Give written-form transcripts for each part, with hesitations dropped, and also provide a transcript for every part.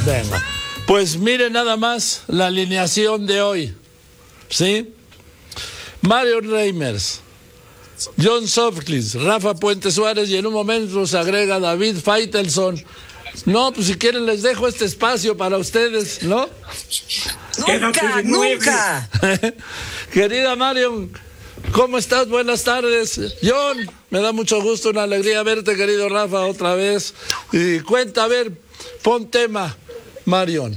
Venga. Pues mire nada más la alineación de hoy. ¿Sí? Marion Reimers, John Sofklis, Rafa Puente Suárez y en un momento se agrega David Faitelson. No, pues si quieren les dejo este espacio para ustedes, ¿no? Nunca. Querida Marion, ¿cómo estás? Buenas tardes. John, me da mucho gusto, una alegría verte, querido Rafa, otra vez. Y cuenta, a ver, pon tema, Marion.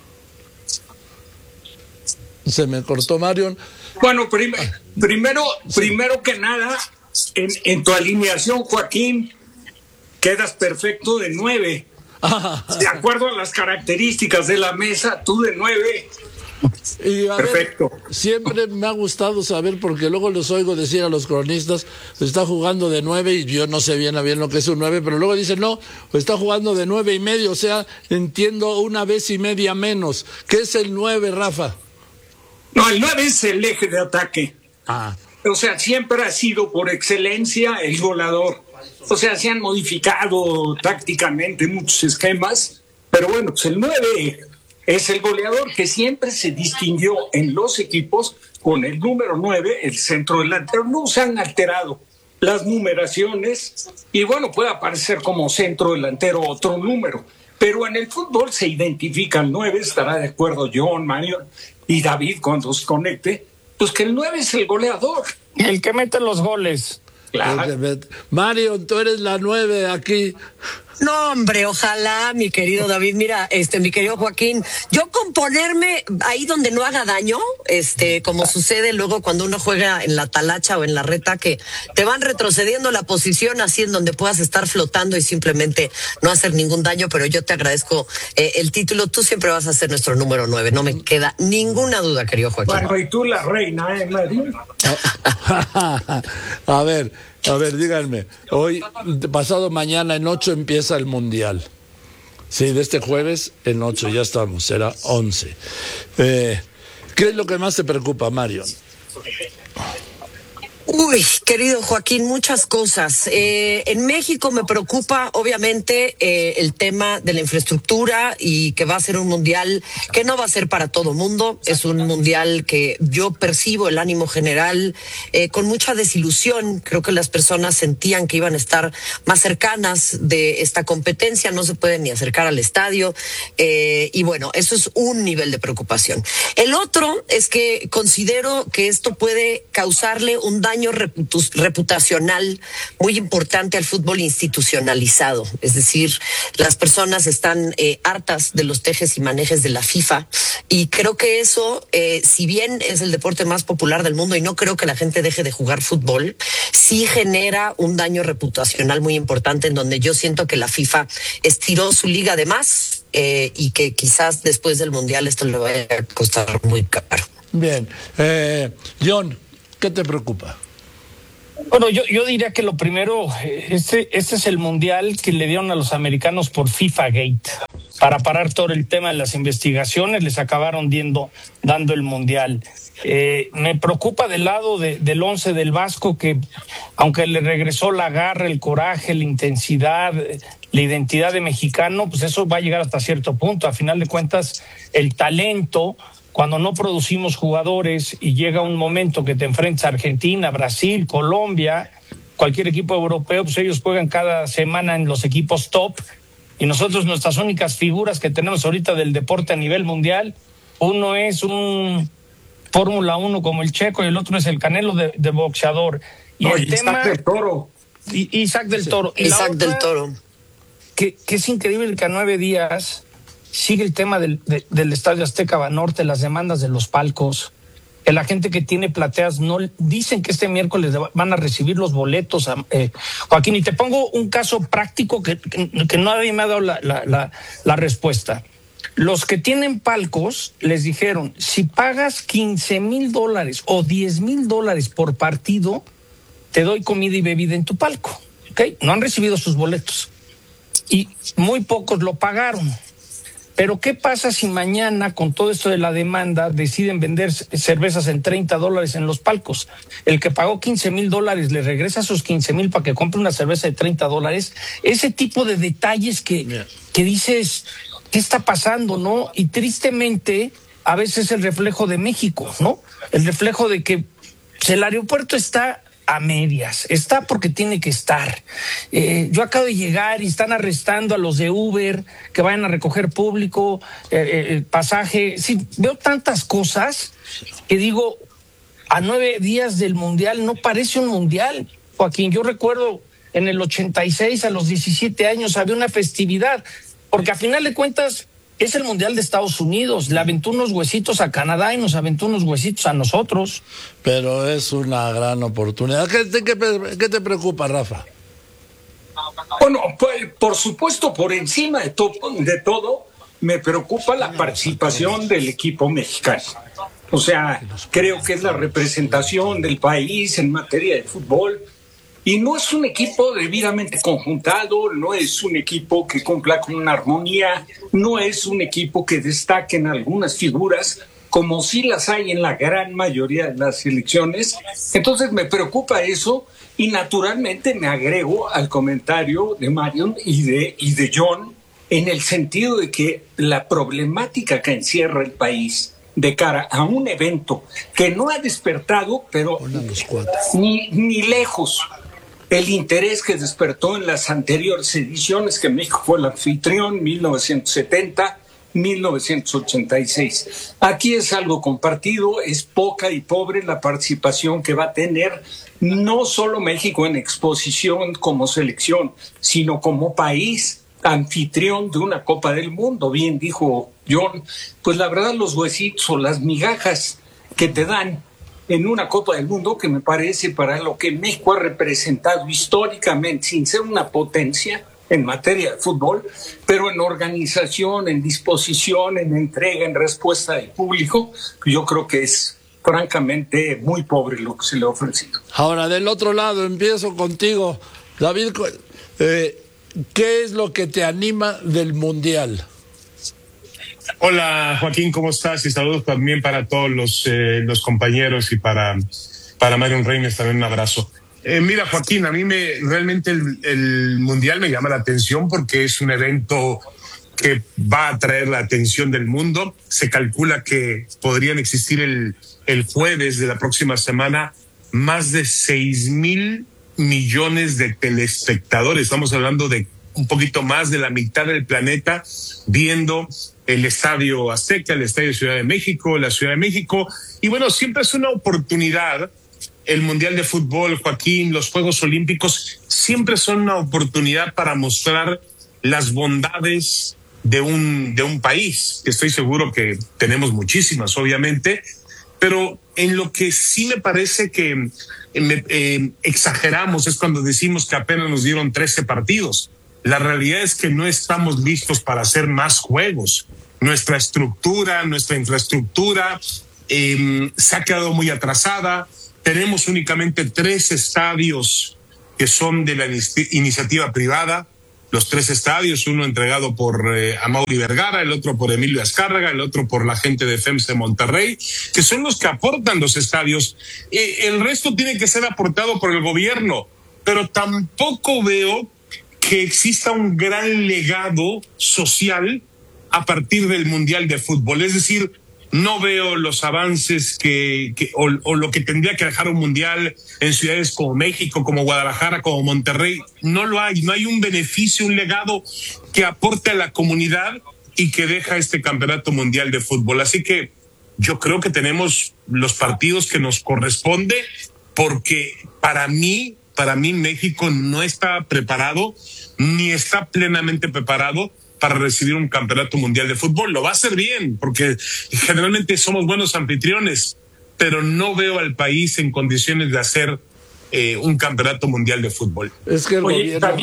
Se me cortó Marion. Bueno, primero que nada, en tu alineación, Joaquín, quedas perfecto de 9. De acuerdo a las características de la mesa, tú de 9. Y perfecto. Ver, siempre me ha gustado saber, porque luego los oigo decir a los cronistas, está jugando de 9 y yo no sé bien a bien lo que es un 9, pero luego dicen, no, está jugando de 9.5, o sea, entiendo una vez y media menos. ¿Qué es el 9, Rafa? No, el 9 es el eje de ataque. O sea, siempre ha sido por excelencia el goleador. O sea, se han modificado tácticamente muchos esquemas, pero bueno, pues el 9 es el goleador que siempre se distinguió en los equipos con el número 9, el centro delantero. No se han alterado las numeraciones y bueno, puede aparecer como centro delantero otro número, pero en el fútbol se identifica el 9, estará de acuerdo John, Mario y David cuando se conecte, pues que el 9 es el goleador. El que mete los goles. Claro. Mario, tú eres la 9 aquí. No, hombre, ojalá, mi querido David. Mira, mi querido Joaquín, yo con ponerme ahí donde no haga daño, como sucede luego cuando uno juega en la talacha o en la reta, que te van retrocediendo la posición así en donde puedas estar flotando y simplemente no hacer ningún daño, pero yo te agradezco el título. Tú siempre vas a ser nuestro número 9, no me queda ninguna duda, querido Joaquín. Bueno, y tú la reina, María. A ver, díganme, hoy, pasado mañana en 8 empieza el Mundial. Sí, de este jueves en 8, ya estamos, será 11. ¿Qué es lo que más te preocupa, Marion? Uy, querido Joaquín, muchas cosas. En México me preocupa, obviamente, el tema de la infraestructura y que va a ser un mundial que no va a ser para todo mundo. Es un mundial que yo percibo el ánimo general con mucha desilusión. Creo que las personas sentían que iban a estar más cercanas de esta competencia. No se pueden ni acercar al estadio. Y bueno, eso es un nivel de preocupación. El otro es que considero que esto puede causarle un daño reputacional muy importante al fútbol institucionalizado. Es decir, las personas están hartas de los tejes y manejes de la FIFA y creo que eso, si bien es el deporte más popular del mundo y no creo que la gente deje de jugar fútbol, sí genera un daño reputacional muy importante en donde yo siento que la FIFA estiró su liga de más y que quizás después del Mundial esto le vaya a costar muy caro. Bien. John, ¿qué te preocupa? Bueno, yo diría que lo primero, este es el mundial que le dieron a los americanos por FIFA Gate. Para parar todo el tema de las investigaciones, les acabaron dando el mundial. Me preocupa del lado del 11 del Vasco, que aunque le regresó la garra, el coraje, la intensidad, la identidad de mexicano, pues eso va a llegar hasta cierto punto. A final de cuentas, el talento, cuando no producimos jugadores y llega un momento que te enfrentas a Argentina, Brasil, Colombia, cualquier equipo europeo, pues ellos juegan cada semana en los equipos top y nosotros nuestras únicas figuras que tenemos ahorita del deporte a nivel mundial, uno es un Fórmula 1 como el Checo y el otro es el Canelo de boxeador. Y no, el tema Isaac del Toro. Isaac del Toro. Y Isaac del Toro. Que es increíble que a 9 días sigue el tema del Estadio Azteca Banorte, las demandas de los palcos, que la gente que tiene plateas no dicen que este miércoles van a recibir los boletos. Joaquín, y te pongo un caso práctico que nadie me ha dado la respuesta. Los que tienen palcos les dijeron, si pagas $15,000 o $10,000 por partido, te doy comida y bebida en tu palco. ¿Okay? No han recibido sus boletos. Y muy pocos lo pagaron. Pero ¿qué pasa si mañana, con todo esto de la demanda, deciden vender cervezas en $30 en los palcos? El que pagó $15,000 le regresa sus $15,000 para que compre una cerveza de $30. Ese tipo de detalles que dices, ¿qué está pasando, no? Y tristemente, a veces el reflejo de México, ¿no? El reflejo de que el aeropuerto está a medias, está porque tiene que estar. Yo acabo de llegar y están arrestando a los de Uber que vayan a recoger público, el pasaje. Sí, veo tantas cosas que digo, a 9 días del Mundial no parece un Mundial, Joaquín. Yo recuerdo en el 86, a los 17 años, había una festividad, porque a final de cuentas es el Mundial de Estados Unidos. Le aventó unos huesitos a Canadá y nos aventó unos huesitos a nosotros. Pero es una gran oportunidad. ¿Qué te preocupa, Rafa? Bueno, pues, por supuesto, por encima de todo, me preocupa la participación del equipo mexicano. O sea, creo que es la representación del país en materia de fútbol. Y no es un equipo debidamente conjuntado, no es un equipo que cumpla con una armonía, no es un equipo que destaque en algunas figuras, como sí las hay en la gran mayoría de las selecciones. Entonces me preocupa eso y naturalmente me agrego al comentario de Marion y de John en el sentido de que la problemática que encierra el país de cara a un evento que no ha despertado, pero ni lejos, el interés que despertó en las anteriores ediciones, que México fue el anfitrión, 1970, 1986. Aquí es algo compartido, es poca y pobre la participación que va a tener no solo México en exposición como selección, sino como país anfitrión de una Copa del Mundo. Bien dijo John, pues la verdad los huesitos o las migajas que te dan en una Copa del Mundo, que me parece para lo que México ha representado históricamente, sin ser una potencia en materia de fútbol, pero en organización, en disposición, en entrega, en respuesta del público, yo creo que es francamente muy pobre lo que se le ha ofrecido. Ahora, del otro lado, empiezo contigo. David, ¿qué es lo que te anima del Mundial? Hola Joaquín, ¿cómo estás? Y saludos también para todos los compañeros y para Marion Reimers también un abrazo. Mira Joaquín, a mí realmente el Mundial me llama la atención porque es un evento que va a atraer la atención del mundo. Se calcula que podrían existir el jueves de la próxima semana más de 6,000 millones de telespectadores. Estamos hablando de un poquito más de la mitad del planeta viendo el Estadio Azteca, el Estadio Ciudad de México, la Ciudad de México. Y bueno, siempre es una oportunidad. El Mundial de Fútbol, Joaquín, los Juegos Olímpicos, siempre son una oportunidad para mostrar las bondades de un país, que estoy seguro que tenemos muchísimas, obviamente, pero en lo que sí me parece que exageramos es cuando decimos que apenas nos dieron 13 partidos. La realidad es que no estamos listos para hacer más juegos. Nuestra infraestructura se ha quedado muy atrasada. Tenemos únicamente 3 estadios que son de la iniciativa privada. Los 3 estadios, uno entregado por Amaury Vergara, el otro por Emilio Azcárraga, el otro por la gente de FEMSA de Monterrey, que son los que aportan los estadios. El resto tiene que ser aportado por el gobierno, pero tampoco veo que exista un gran legado social a partir del Mundial de Fútbol. Es decir, no veo los avances o lo que tendría que dejar un mundial en ciudades como México, como Guadalajara, como Monterrey. No lo hay, no hay un beneficio, un legado que aporte a la comunidad y que deja este campeonato mundial de fútbol. Así que yo creo que tenemos los partidos que nos corresponde, porque para mí México no está preparado, ni está plenamente preparado para recibir un campeonato mundial de fútbol. Lo va a hacer bien, porque generalmente somos buenos anfitriones, pero no veo al país en condiciones de hacer un campeonato mundial de fútbol. Es que el gobierno,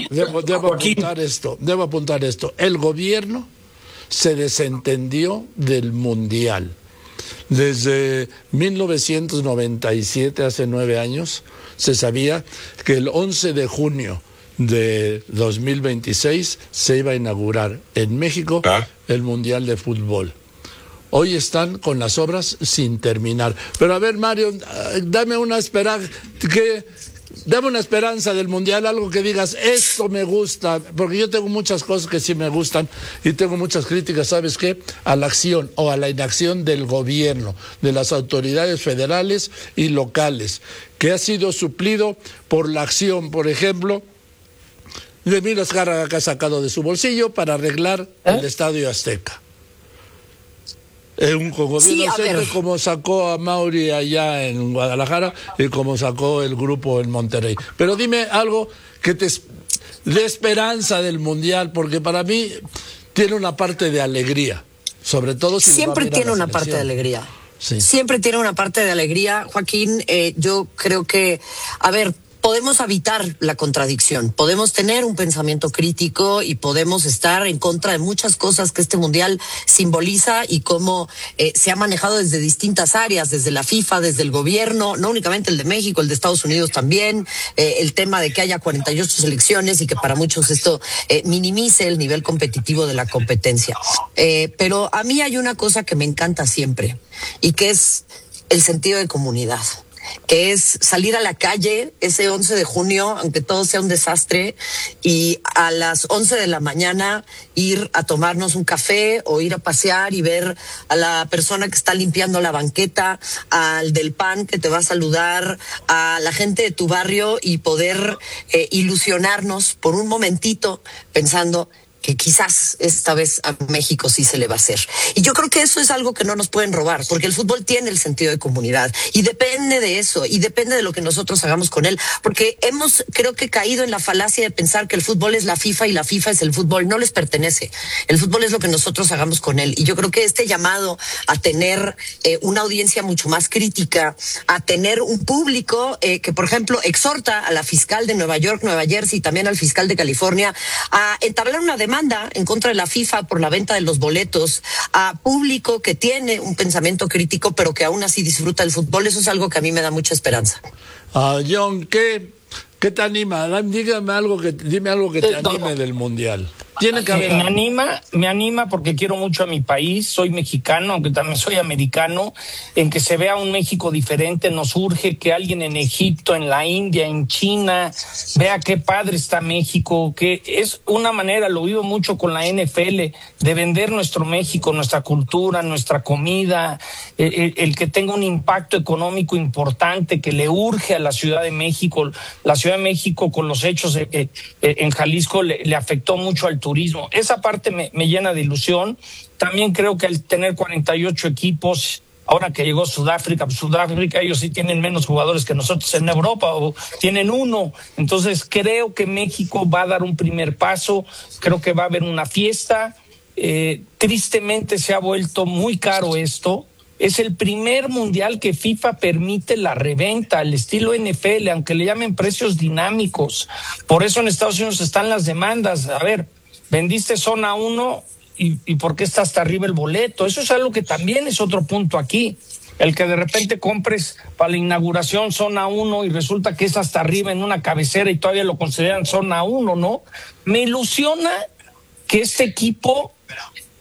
debo apuntar esto, el gobierno se desentendió del mundial. Desde 1997, hace 9 años, se sabía que el 11 de junio de 2026 se iba a inaugurar en México el Mundial de Fútbol. Hoy están con las obras sin terminar. Pero a ver, Mario, dame una esperanza. dame una esperanza del Mundial, algo que digas, esto me gusta, porque yo tengo muchas cosas que sí me gustan y tengo muchas críticas, ¿sabes qué? A la acción o a la inacción del gobierno, de las autoridades federales y locales, que ha sido suplido por la acción, por ejemplo, de Emilio Azcárraga, que ha sacado de su bolsillo para arreglar el Estadio Azteca. Un gobierno ausente, como sacó a Mauri allá en Guadalajara y como sacó el grupo en Monterrey. Pero dime algo que te dé esperanza del Mundial, porque para mí tiene una parte de alegría, sobre todo si siempre tiene una parte de alegría. Sí. Siempre tiene una parte de alegría, Joaquín. Yo creo que, a ver, podemos evitar la contradicción, podemos tener un pensamiento crítico y podemos estar en contra de muchas cosas que este Mundial simboliza y cómo se ha manejado desde distintas áreas, desde la FIFA, desde el gobierno, no únicamente el de México, el de Estados Unidos también, el tema de que haya 48 selecciones y que para muchos esto minimice el nivel competitivo de la competencia. Pero a mí hay una cosa que me encanta siempre y que es el sentido de comunidad, que es salir a la calle ese 11 de junio, aunque todo sea un desastre, y a las 11 de la mañana ir a tomarnos un café o ir a pasear y ver a la persona que está limpiando la banqueta, al del pan que te va a saludar, a la gente de tu barrio y poder ilusionarnos por un momentito pensando que quizás esta vez a México sí se le va a hacer. Y yo creo que eso es algo que no nos pueden robar, porque el fútbol tiene el sentido de comunidad y depende de eso, y depende de lo que nosotros hagamos con él, porque hemos, creo que, caído en la falacia de pensar que el fútbol es la FIFA y la FIFA es el fútbol. No les pertenece. El fútbol es lo que nosotros hagamos con él. Y yo creo que este llamado a tener una audiencia mucho más crítica, a tener un público que, por ejemplo, exhorta a la fiscal de Nueva York, Nueva Jersey, y también al fiscal de California a entablar una demanda en contra de la FIFA por la venta de los boletos, a público que tiene un pensamiento crítico pero que aún así disfruta del fútbol. Eso es algo que a mí me da mucha esperanza. John, ¿qué te anima? Dime algo que te anime del Mundial. Tiene que haber. Me anima porque quiero mucho a mi país, soy mexicano, aunque también soy americano, en que se vea un México diferente. Nos urge que alguien en Egipto, en la India, en China, vea qué padre está México, que es una manera, lo vivo mucho con la NFL, de vender nuestro México, nuestra cultura, nuestra comida, el que tenga un impacto económico importante, que le urge a la Ciudad de México. La Ciudad de México, con los hechos en Jalisco, le afectó mucho al turismo. Esa parte me llena de ilusión. También creo que al tener 48 equipos, ahora que llegó Sudáfrica, ellos sí tienen menos jugadores que nosotros en Europa, o tienen uno. Entonces creo que México va a dar un primer paso, creo que va a haber una fiesta. Tristemente se ha vuelto muy caro esto. Es el primer mundial que FIFA permite la reventa, al estilo NFL, aunque le llamen precios dinámicos. Por eso en Estados Unidos están las demandas. A ver, vendiste zona 1 y ¿por qué está hasta arriba el boleto? Eso es algo que también es otro punto aquí. El que de repente compres para la inauguración zona 1 y resulta que es hasta arriba en una cabecera y todavía lo consideran zona 1, ¿no? Me ilusiona que este equipo